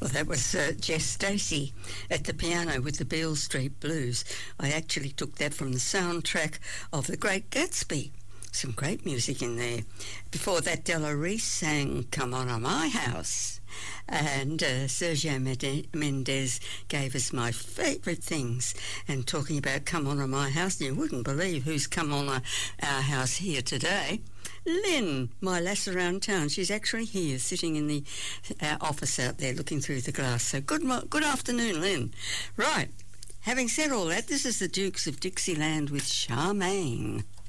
Well, that was Jess Stacey at the piano with the Beale Street Blues. I actually took that from the soundtrack of The Great Gatsby. Some great music in there. Before that, Della Reese sang Come On My House. And Sergio Mendes gave us My Favourite Things. And talking about Come On My House, you wouldn't believe who's come on our house here today. Lynn, my lass around town. She's actually here, sitting in the office out there, looking through the glass. So good afternoon, Lynn. Right, having said all that, this is the Dukes of Dixieland with Charmaine.